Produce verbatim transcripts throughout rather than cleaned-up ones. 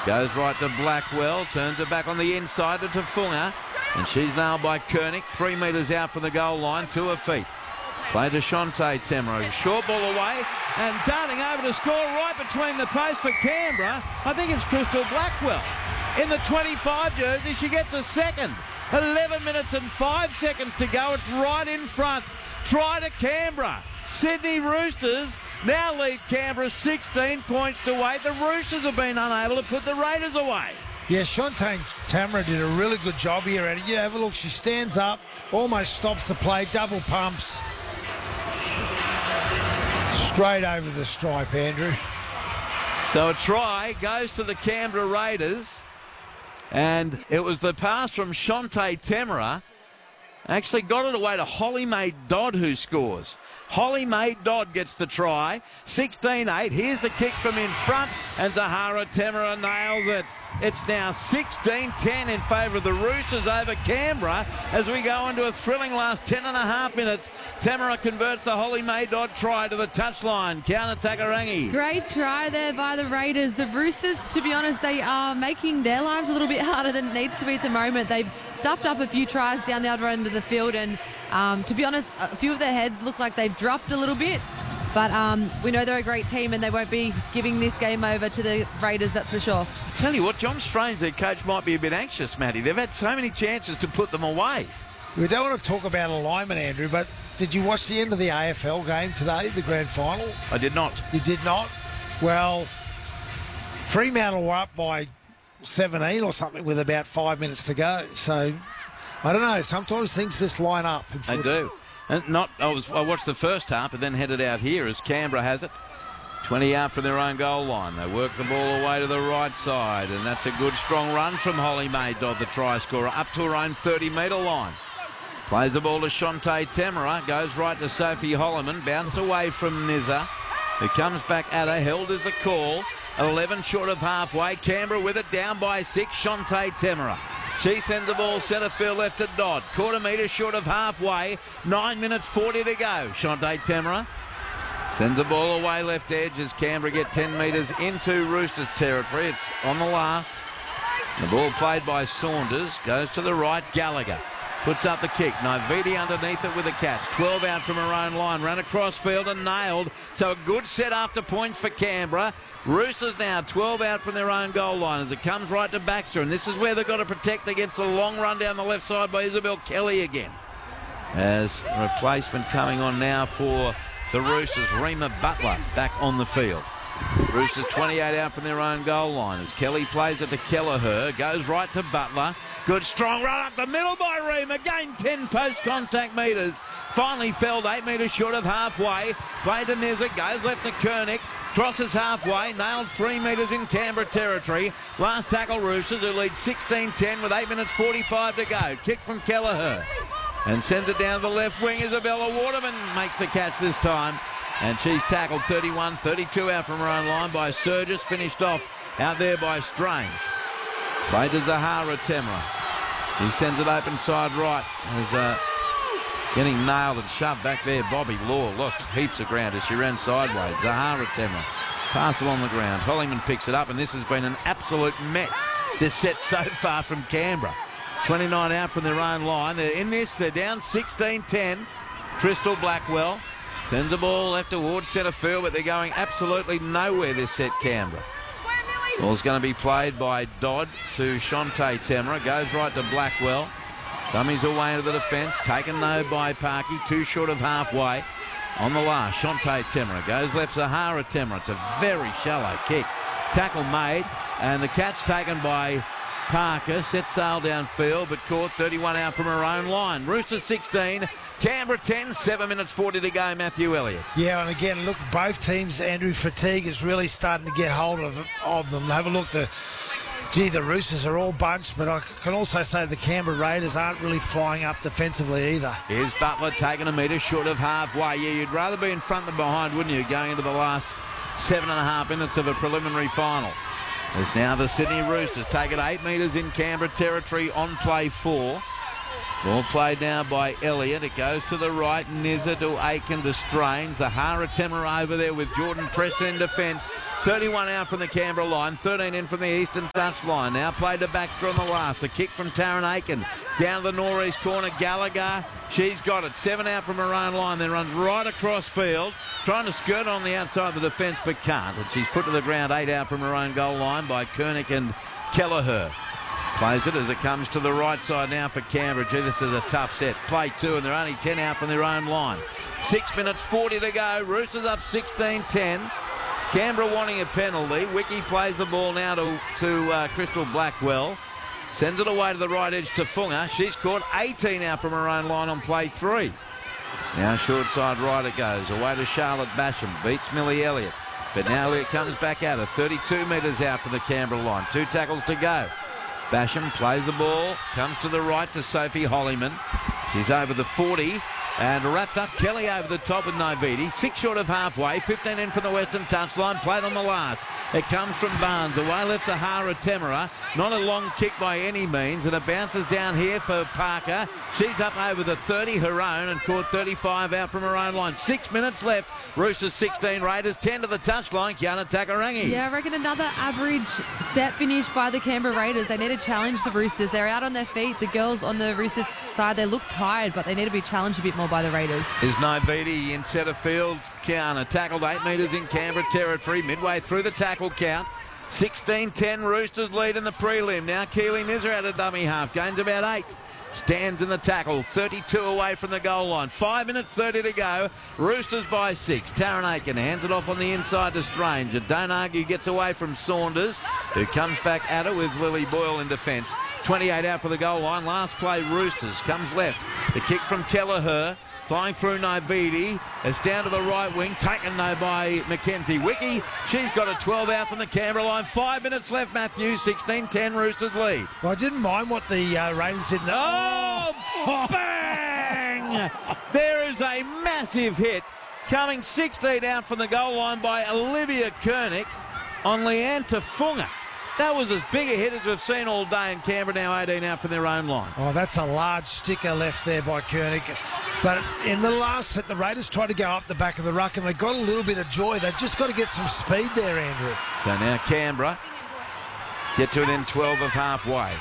Goes right to Blackwell. Turns it back on the inside to Tafunga. And she's nailed by Koenig. Three metres out from the goal line to her feet. Play to Shante Temero. Short ball away. And darting over to score right between the posts for Canberra. I think it's Crystal Blackwell. In the twenty-five jersey, she gets a second. eleven minutes and five seconds to go. It's right in front. Try to Canberra. Sydney Roosters now lead Canberra sixteen points to eight. The Roosters have been unable to put the Raiders away. Yeah, Shante Tamara did a really good job here. And you have a look, she stands up, almost stops the play, double pumps. Straight over the stripe, Andrew. So a try goes to the Canberra Raiders. And it was the pass from Shante Temera. Actually got it away to Holly Mae Dodd, who scores. Holly Mae Dodd gets the try. sixteen eight. Here's the kick from in front. And Zahara Temera nails it. It's now sixteen ten in favour of the Roosters over Canberra as we go into a thrilling last ten and a half minutes. Temera converts the Holly Mae Dodd try to the touchline. Counter Takarangi. Great try there by the Raiders. The Roosters, to be honest, they are making their lives a little bit harder than it needs to be at the moment. They've stuffed up a few tries down the other end of the field, and um, to be honest, a few of their heads look like they've dropped a little bit. But um, we know they're a great team and they won't be giving this game over to the Raiders, that's for sure. Tell you what, John Strange, their coach, might be a bit anxious, Matty. They've had so many chances to put them away. We don't want to talk about alignment, Andrew, but did you watch the end of the A F L game today, the grand final? I did not. You did not? Well, Fremantle were up by seventeen or something with about five minutes to go. So, I don't know, sometimes things just line up. They do. And not, I, was, I watched the first half and then headed out here as Canberra has it. twenty out from their own goal line. They work the ball away to the right side, and that's a good strong run from Holly Mae Dodd, the try scorer, up to her own thirty metre line. Plays the ball to Shante Temera, goes right to Sophie Holloman, bounced away from Nizza, who comes back at her, held is the call. eleven short of halfway, Canberra with it, down by six, Shante Temera. She sends the ball centre field left to Dodd. Quarter metre short of halfway. Nine minutes forty to go. Shante Temera sends the ball away left edge as Canberra get ten metres into Roosters territory. It's on the last. The ball played by Saunders. Goes to the right. Gallagher puts up the kick. Naiviti underneath it with a catch. twelve out from her own line. Ran across field and nailed. So a good set after points for Canberra. Roosters now twelve out from their own goal line as it comes right to Baxter. And this is where they've got to protect against the long run down the left side by Isabel Kelly again. As replacement coming on now for the Roosters. Rima Butler back on the field. Roosters twenty-eight out from their own goal line as Kelly plays it to Kelleher. Goes right to Butler. Good strong run up the middle by Ream. Again ten post contact metres. Finally felled eight metres short of halfway. Played to Nizza. Goes left to Koenig. Crosses halfway. Nailed three metres in Canberra territory. Last tackle Roosters who lead sixteen ten with eight minutes forty-five to go. Kick from Kelleher. And sends it down the left wing. Isabella Waterman makes the catch this time. And she's tackled thirty-one thirty-two out from her own line by Surgis. Finished off out there by Strange. Played to Zahara Temera. He sends it open side right. As uh, getting nailed and shoved back there. Bobby Law lost heaps of ground as she ran sideways. Zahara Temera. Pass along the ground. Hollyman picks it up, and this has been an absolute mess, this set so far from Canberra. twenty-nine out from their own line. They're in this. They're down sixteen ten. Crystal Blackwell sends the ball left towards centre field, but they're going absolutely nowhere this set, Canberra. Ball's going to be played by Dodd to Shante Temera. Goes right to Blackwell. Dummies away into the defence. Taken though by Parky. Too short of halfway. On the last, Shante Temera. Goes left Zahara Temera. It's a very shallow kick. Tackle made. And the catch taken by Parker. Set sail downfield, but caught thirty-one out from her own line. Roosters sixteen. Canberra ten, seven minutes forty to go, Matthew Elliott. Yeah, and again, look, both teams, Andrew, fatigue is really starting to get hold of, of them. Have a look, the, gee, the Roosters are all bunched, but I can also say the Canberra Raiders aren't really flying up defensively either. Here's Butler taking a metre short of halfway. Yeah, you'd rather be in front than behind, wouldn't you, going into the last seven and a half minutes of a preliminary final. As now the Sydney Roosters take it eight metres in Canberra territory on play four. Ball played now by Elliott. It goes to the right. Nizza to Aiken to Strange. Zahara Temera over there with Jordan Preston in defence. thirty-one out from the Canberra line, thirteen in from the eastern touch line. Now played to Baxter on the last. The kick from Taryn Aiken down the northeast corner. Gallagher, she's got it. Seven out from her own line, then runs right across field, trying to skirt on the outside of the defence, but can't. And she's put to the ground, eight out from her own goal line by Kernick and Kelleher. Plays it as it comes to the right side now for Canberra. Gee, this is a tough set. Play two, and they're only ten out from their own line. Six minutes forty to go. Roosters up sixteen ten. Canberra wanting a penalty. Wiki plays the ball now to, to uh, Crystal Blackwell. Sends it away to the right edge to Funga. She's caught eighteen out from her own line on play three. Now short side right it goes. Away to Charlotte Basham. Beats Millie Elliott. But now Elliott comes back at her. thirty-two metres out from the Canberra line. Two tackles to go. Basham plays the ball. Comes to the right to Sophie Hollyman. She's over the forty. And wrapped up Kelly over the top with Naividi. Six short of halfway. fifteen in from the western touchline. Played on the last. It comes from Barnes. Away left Sahara Temera. Not a long kick by any means. And it bounces down here for Parker. She's up over the thirty, her own, and caught thirty-five out from her own line. Six minutes left. Roosters sixteen, Raiders ten to the touchline. Kiana Takarangi. Yeah, I reckon another average set finish by the Canberra Raiders. They need to challenge the Roosters. They're out on their feet. The girls on the Roosters side, they look tired, but they need to be challenged a bit more by the Raiders. Is Naividi in centre field. Kiana tackled eight metres in Canberra territory. Midway through the tackle count. sixteen ten Roosters lead in the prelim. Now Keely Nizzer out of dummy half. Gains about eight. Stands in the tackle. thirty-two away from the goal line. Five minutes thirty to go. Roosters by six. Taryn Aiken hands it off on the inside to Strange. And don't argue gets away from Saunders, who comes back at it with Lily Boyle in defence. twenty-eight out for the goal line. Last play Roosters. Comes left. The kick from Kelleher. Flying through Naividi. It's down to the right wing. Taken though by Mackenzie Wiki. She's got a twelve out from the Canberra line. Five minutes left, Matthew. sixteen ten Roosters lead. Well, I didn't mind what the uh, Raiders did. The- oh, bang! There is a massive hit coming sixteen out from the goal line by Olivia Kernick on Leanne Tafunga. That was as big a hit as we've seen all day in Canberra, now eighteen out from their own line. Oh, that's a large sticker left there by Kernick. But in the last set, the Raiders tried to go up the back of the ruck and they got a little bit of joy. They've just got to get some speed there, Andrew. So now Canberra get to it in twelve of halfway.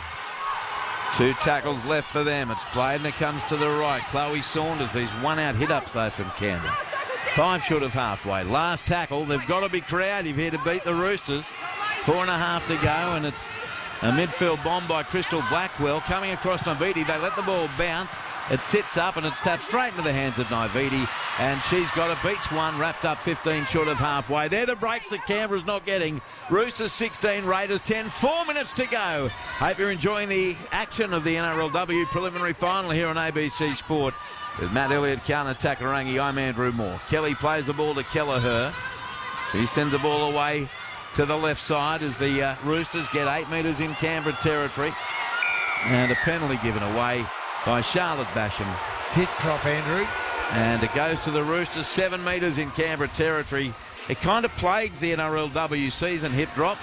Two tackles left for them. It's played and it comes to the right. Chloe Saunders, these one-out hit-ups though from Canberra. Five short of halfway. Last tackle. They've got to be creative here to beat the Roosters. Four and a half to go, and it's a midfield bomb by Crystal Blackwell coming across Naividi. They let the ball bounce. It sits up and it's tapped straight into the hands of Naividi, and she's got a beach one wrapped up fifteen short of halfway. They're the breaks that Canberra's not getting. Roosters sixteen, Raiders ten. Four minutes to go. Hope you're enjoying the action of the N R L W preliminary final here on A B C Sport. With Matt Elliott, Kiana Takarangi, I'm Andrew Moore. Kelly plays the ball to Kelleher. She sends the ball away to the left side as the uh, Roosters get eight metres in Canberra territory. And a penalty given away by Charlotte Basham. Hit crop, Andrew. And it goes to the Roosters, seven metres in Canberra territory. It kind of plagues the N R L W season, hit drops.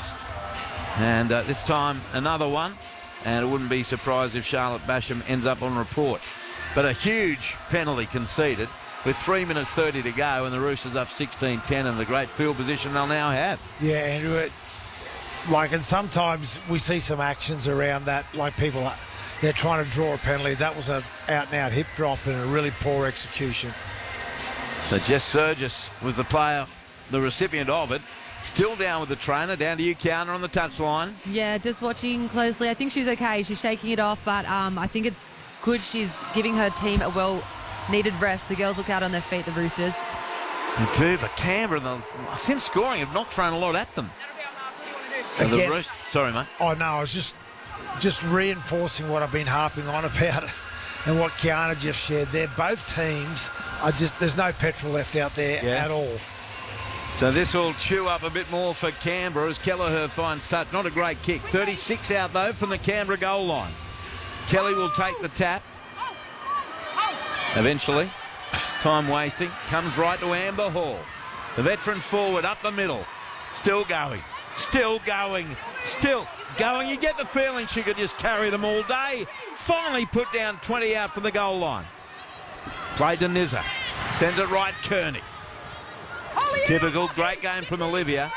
And uh, this time another one. And it wouldn't be surprised if Charlotte Basham ends up on report. But a huge penalty conceded with three minutes thirty to go, and the Roosters up sixteen ten, and the great field position they'll now have. Yeah, Andrew, it, like, and sometimes we see some actions around that, like people, they're trying to draw a penalty. That was a out-and-out hip drop and a really poor execution. So Jess Surgis was the player, the recipient of it. Still down with the trainer, down to you, Kiana, on the touchline. Yeah, just watching closely. I think she's okay. She's shaking it off, but um, I think it's good she's giving her team a well-needed rest. The girls look out on their feet, the Roosters. They do, but Canberra, the, since scoring, have not thrown a lot at them. So the Again, Roosters, sorry, mate. Oh, no, I was just just reinforcing what I've been harping on about and what Kiana just shared there. Both teams are just, there's no petrol left out there Yeah. at all. So this will chew up a bit more for Canberra as Kelleher finds touch. Not a great kick. thirty-six out, though, from the Canberra goal line. Kelly will take the tap. Eventually. Time wasting. Comes right to Amber Hall. The veteran forward up the middle. Still going. Still going. Still going. You get the feeling she could just carry them all day. Finally put down twenty out from the goal line. Played to Nizza. Sends it right, Kearney. Typical. Great game from Olivia.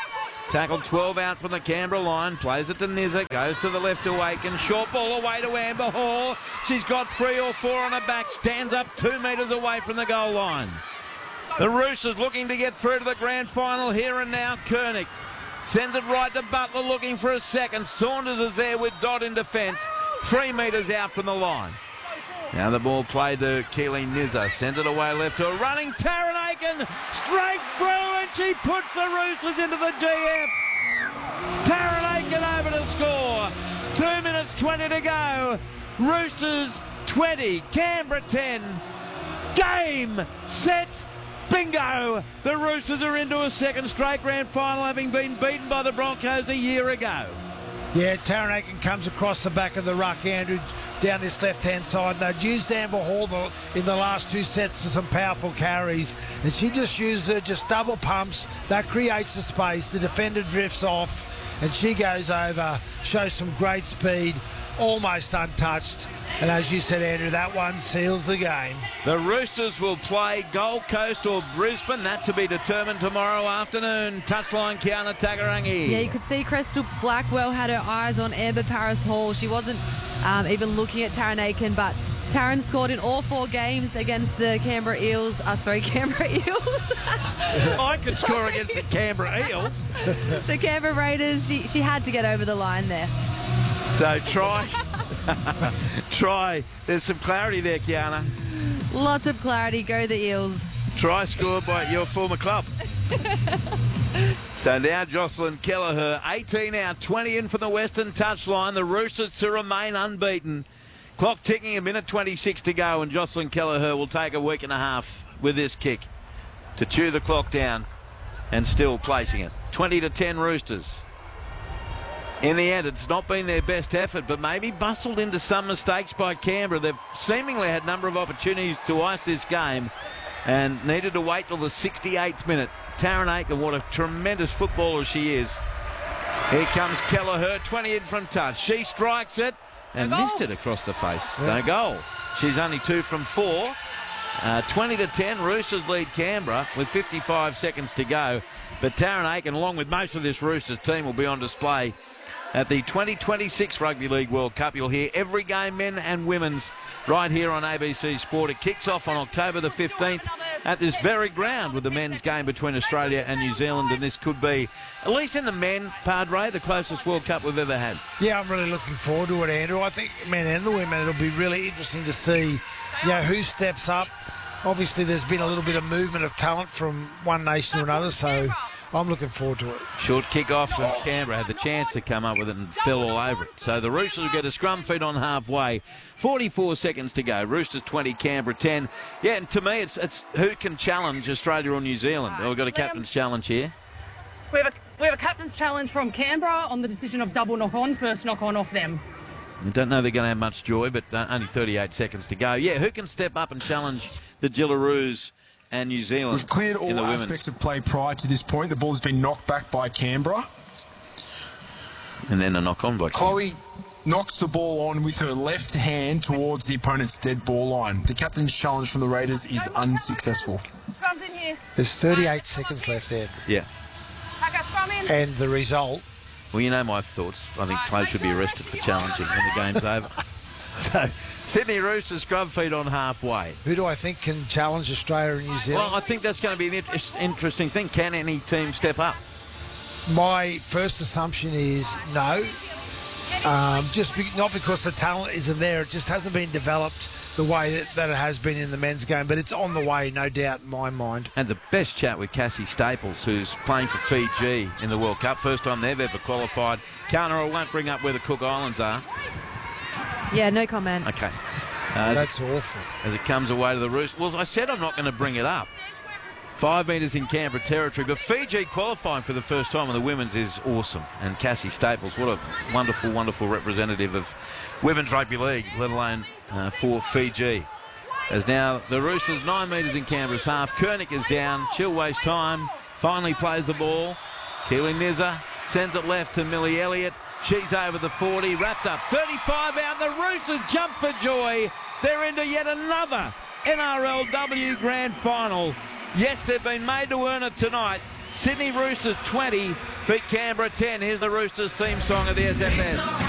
Tackled twelve out from the Canberra line. Plays it to Nizza. Goes to the left to Aiken. Short ball away to Amber Hall. She's got three or four on her back. Stands up two metres away from the goal line. The Roosters looking to get through to the grand final here and now. Koenig sends it right to Butler looking for a second. Saunders is there with Dodd in defence. Three metres out from the line. Now the ball played to Keely Nizza. Sends it away left to a running Taryn Aiken. Straight through and she puts the Roosters into the G F. Taryn Aiken over to score. Two minutes twenty to go. Roosters twenty, Canberra ten. Game, set, bingo. The Roosters are into a second straight grand final, having been beaten by the Broncos a year ago. Yeah, Taryn Aiken comes across the back of the ruck, Andrew, down this left-hand side. They'd used Amber Hall in the last two sets for some powerful carries, and she just used her, just double pumps. That creates the space. The defender drifts off, and she goes over, shows some great speed, almost untouched. And as you said, Andrew, that one seals the game. The Roosters will play Gold Coast or Brisbane. That to be determined tomorrow afternoon. Touchline, Kiana Takarangi. Yeah, you could see Crystal Blackwell had her eyes on Amber Paris Hall. She wasn't um, even looking at Taryn Aiken, but Taryn scored in all four games against the Canberra Eels. Uh, sorry, Canberra Eels. I could score against the Canberra Eels. The Canberra Raiders. She, she had to get over the line there. So try... Try. There's some clarity there, Kiana. Lots of clarity. Go the Eels. Try scored by your former club. So now Jocelyn Kelleher, eighteen out, twenty in from the Western touchline. The Roosters to remain unbeaten. Clock ticking, a minute twenty-six to go, and Jocelyn Kelleher will take a week and a half with this kick to chew the clock down and still placing it. twenty to ten Roosters. In the end, it's not been their best effort, but maybe bustled into some mistakes by Canberra. They've seemingly had a number of opportunities to ice this game and needed to wait till the sixty-eighth minute. Taryn Aiken, what a tremendous footballer she is. Here comes Kelleher, twenty in from touch. She strikes it and No missed it across the face. No goal. She's only two from four. Uh, twenty to ten, Roosters lead Canberra with fifty-five seconds to go. But Taryn Aiken, along with most of this Roosters team, will be on display at the twenty twenty-six Rugby League World Cup. You'll hear every game, men and women's, right here on A B C Sport. It kicks off on October the fifteenth at this very ground with the men's game between Australia and New Zealand, and this could be, at least in the men, Padre, the closest World Cup we've ever had. Yeah, I'm really looking forward to it, Andrew. I think men and the women, it'll be really interesting to see, you know, who steps up. Obviously, there's been a little bit of movement of talent from one nation to another, so I'm looking forward to it. Short kick off from Canberra, had the chance to come up with it and fell all over it. So the Roosters will get a scrum feed on halfway. forty-four seconds to go. Roosters twenty, Canberra ten. Yeah, and to me, it's it's who can challenge Australia or New Zealand. Oh, we've got a captain's challenge here. We have a, we have a captain's challenge from Canberra on the decision of double knock-on, first knock-on off them. I don't know they're going to have much joy, but uh, only thirty-eight seconds to go. Yeah, who can step up and challenge the Gillaroos and New Zealand? We've cleared all aspects of play prior to this point. The ball's been knocked back by Canberra. And then a knock-on by Chloe knocks the ball on with her left hand towards the opponent's dead ball line. The captain's challenge from the Raiders is unsuccessful. Scrum's in here. There's thirty-eight seconds left, Ed. Yeah. Packer, scrum in. And the result. Well, you know my thoughts. I think Chloe should be arrested for challenging when the game's over. So, Sydney Roosters scrub feed on halfway. Who do I think can challenge Australia and New Zealand? Well, I think that's going to be an inter- interesting thing. Can any team step up? My first assumption is no. Um, just be, not because the talent isn't there. It just hasn't been developed the way that, that it has been in the men's game. But it's on the way, no doubt in my mind. And the best chat with Cassie Staples, who's playing for Fiji in the World Cup. First time they've ever qualified. Kana, I won't bring up where the Cook Islands are. Yeah, no comment. Okay. Uh, That's awful. As it comes away to the Roosters. Well, I said I'm not going to bring it up. Five metres in Canberra territory, but Fiji qualifying for the first time in the women's is awesome. And Cassie Staples, what a wonderful, wonderful representative of women's rugby league, let alone uh, for Fiji. As now the Roosters, nine metres in Canberra's half. Koenig is down, she'll waste time, finally plays the ball. Keely Nizza sends it left to Millie Elliott. She's over the forty, wrapped up, thirty-five out. The Roosters jump for joy. They're into yet another N R L W Grand Final. Yes, they've been made to earn it tonight. Sydney Roosters twenty, beat Canberra ten. Here's the Roosters theme song of the S F S.